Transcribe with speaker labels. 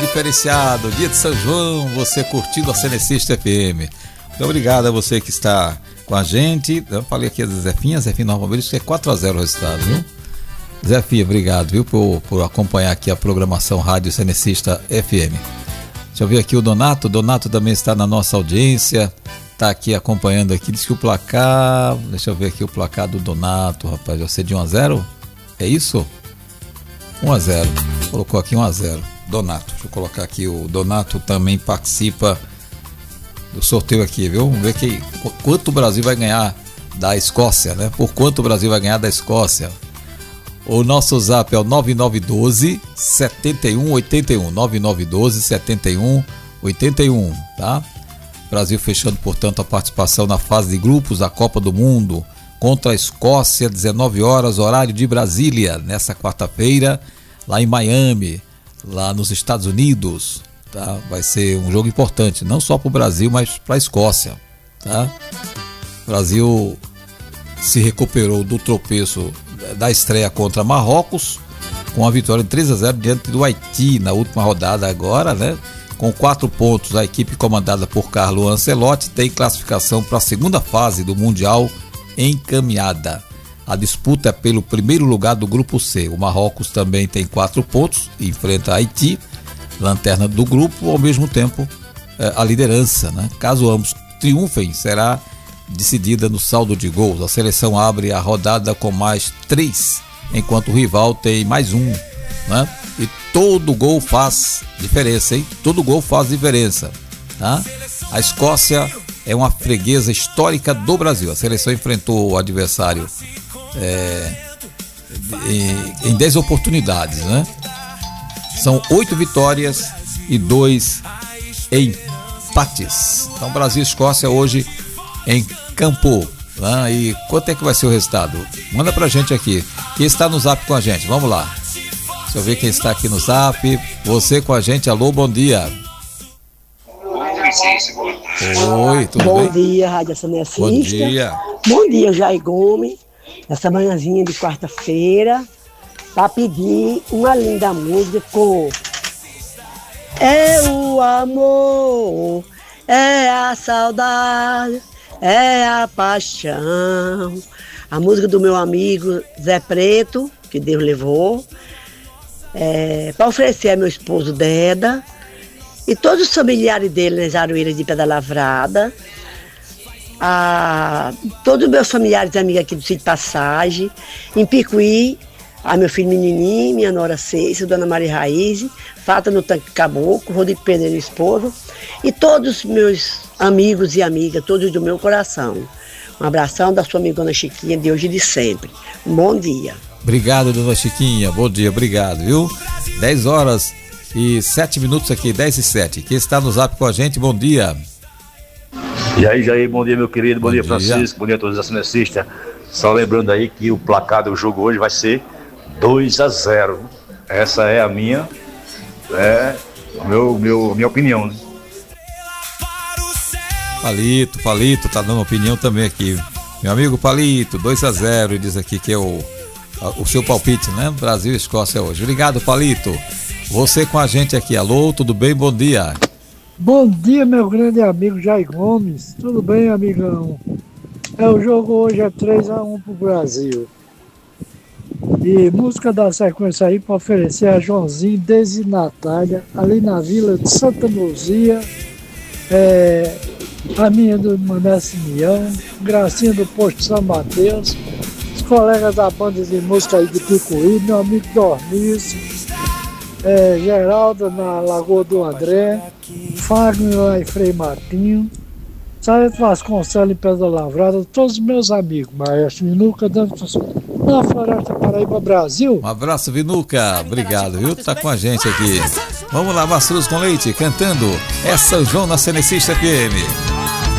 Speaker 1: diferenciado, dia de São João, você curtindo a Cenecista FM. Muito obrigado a você que está com a gente. Eu falei aqui da Zefinha normalmente que é 4-0 o resultado, viu? Zefinha, obrigado, viu, por acompanhar aqui a programação Rádio Cenecista FM. Deixa eu ver aqui o Donato também está na nossa audiência, está aqui acompanhando aqui, diz que o placar, deixa eu ver aqui o placar do Donato, rapaz, vai ser de 1-0? É isso? 1-0, colocou aqui 1-0, Donato, deixa eu colocar aqui, o Donato também participa do sorteio aqui, viu? Vamos ver quanto o Brasil vai ganhar da Escócia, né? Por quanto o Brasil vai ganhar da Escócia? O nosso zap é o 9912-7181, 9912-7181, tá? Brasil fechando, portanto, a participação na fase de grupos da Copa do Mundo contra a Escócia, 19 horas, horário de Brasília, nessa quarta-feira, lá em Miami, lá nos Estados Unidos, tá? Vai ser um jogo importante, não só para o Brasil, mas para a Escócia, tá? O Brasil se recuperou do tropeço da estreia contra Marrocos, com a vitória de 3-0 diante do Haiti na última rodada agora, né? Com 4 pontos, a equipe comandada por Carlo Ancelotti tem classificação para a segunda fase do Mundial encaminhada. A disputa é pelo primeiro lugar do grupo C. O Marrocos também tem 4 pontos e enfrenta a Haiti, lanterna do grupo, ao mesmo tempo a liderança, né? Caso ambos triunfem, será decidida no saldo de gols. A seleção abre a rodada com mais 3, enquanto o rival tem mais 1, né? E todo gol faz diferença, hein? Todo gol faz diferença, tá? A Escócia é uma freguesa histórica do Brasil. A seleção enfrentou o adversário em 10 oportunidades, né? São 8 vitórias e 2 empates. Então, Brasil e Escócia hoje em campo, né? E quanto é que vai ser o resultado? Manda pra gente aqui. Quem está no zap com a gente? Vamos lá. Deixa eu ver quem está aqui no zap. Você com a gente. Alô, bom dia. Oi, tudo bem?
Speaker 2: Bom dia, Rádio Cenecista.
Speaker 1: Bom dia.
Speaker 2: Bom dia, Jair Gomes. Essa manhãzinha de quarta-feira, para pedir uma linda música com é o amor, é a saudade, é a paixão. A música do meu amigo Zé Preto, que Deus levou, para oferecer a meu esposo Deda e todos os familiares dele nas Aroeiras de Pedra Lavrada, a todos os meus familiares e amigos aqui do Sítio Passagem, em Picuí, a meu filho Menininho, minha nora Ceiça, Dona Maria Raiz, Fata no Tanque Caboclo, Rodrigo Pedro, esposo, e todos os meus amigos e amigas, todos do meu coração. Um abração da sua amigona Chiquinha, de hoje e de sempre. Um bom dia.
Speaker 1: Obrigado, dona Chiquinha, bom dia, obrigado, viu? 10 horas e 7 minutos aqui, 10 e 7. Quem está no zap com a gente, bom dia.
Speaker 3: E aí, Jair, bom dia, meu querido, bom dia, Francisco, bom dia a todos os cinecistas. Só lembrando aí que o placar do jogo hoje vai ser 2-0. Essa é a minha opinião, né?
Speaker 1: Palito, tá dando opinião também aqui. Meu amigo Palito, 2-0, diz aqui que é o seu palpite, né? Brasil e Escócia hoje. Obrigado, Palito. Você com a gente aqui. Alô, tudo bem? Bom dia.
Speaker 4: Bom dia, meu grande amigo Jair Gomes. Tudo bem, amigão? O jogo hoje é 3-1 pro Brasil. E música da sequência aí para oferecer a Joãozinho, Desi e Natália, ali na Vila de Santa Luzia. A minha do Mané Simeão, Gracinha do Posto São Mateus, os colegas da banda de música aí de Picuí, meu amigo Dormiço, Geraldo na Lagoa do André, Fagner lá em Frei Martinho, Sarete Vasconcelos em Pedra Lavrada, todos os meus amigos, Maestro Vinuca, na Floresta Paraíba, Brasil.
Speaker 1: Um abraço, Vinuca, obrigado, viu? Tá com a gente aqui. Vamos lá, Mastruz com Leite, cantando É São João na Cenecista FM.